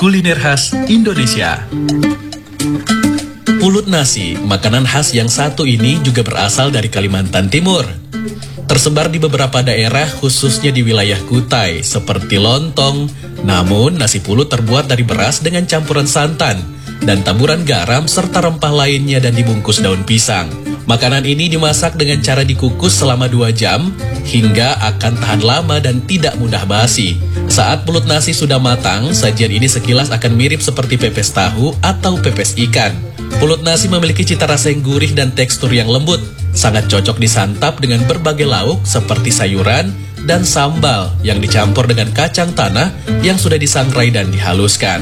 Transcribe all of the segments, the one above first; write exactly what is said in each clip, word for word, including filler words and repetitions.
kuliner khas Indonesia. Pulut nasi, makanan khas yang satu ini juga berasal dari Kalimantan Timur. Tersebar di beberapa daerah khususnya di wilayah Kutai seperti lontong. Namun nasi pulut terbuat dari beras dengan campuran santan dan taburan garam serta rempah lainnya dan dibungkus daun pisang. Makanan ini dimasak dengan cara dikukus selama dua jam hingga akan tahan lama dan tidak mudah basi. Saat pulut nasi sudah matang, sajian ini sekilas akan mirip seperti pepes tahu atau pepes ikan. Pulut nasi memiliki cita rasa yang gurih dan tekstur yang lembut. Sangat cocok disantap dengan berbagai lauk seperti sayuran dan sambal yang dicampur dengan kacang tanah yang sudah disangrai dan dihaluskan.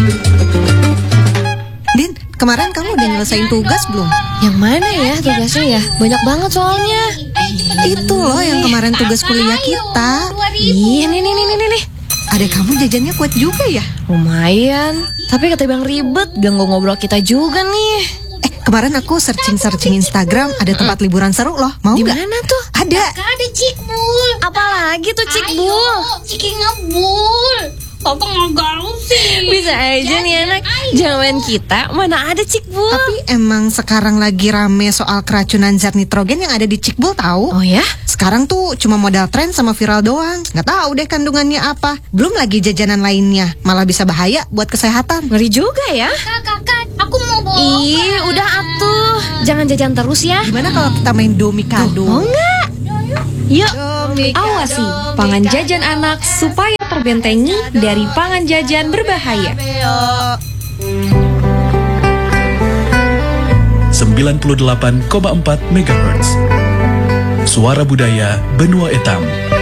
Din, kemarin kamu udah nyelesain tugas belum? Yang mana ya tugasnya ya? Banyak banget soalnya. Itu loh yang kemarin tugas kuliah kita. Iya, nih, nih, nih, nih, nih. Adek kamu jajannya kuat juga ya? Lumayan. Tapi kata Bang ribet, ganggu ngobrol kita juga nih. Eh, kemarin aku searching-searching Instagram, ada tempat liburan seru loh. Mau Di nggak? mana tuh? Ada. Ada Cikbul. Apalagi tuh Cikbul? Ciki ngebul. Papa nggak gaul sih. Bisa aja nih anak. Zaman kita mana ada Cikbul. Tapi emang sekarang lagi rame soal keracunan zat nitrogen yang ada di Cikbul tahu? Oh ya? Sekarang tuh cuma modal tren sama viral doang. Nggak tahu deh kandungannya apa. Belum lagi jajanan lainnya. Malah bisa bahaya buat kesehatan. Ngeri juga ya. Kakak, kakak, aku mau bawa. Ih, udah atuh. Jangan jajan terus ya. Gimana kalau kita main domikado? Oh enggak? Yuk, Domikado, Awasi pangan jajan anak supaya terbentengi dari pangan jajan berbahaya. sembilan puluh delapan koma empat megahertz. Suara Budaya Benua Etam.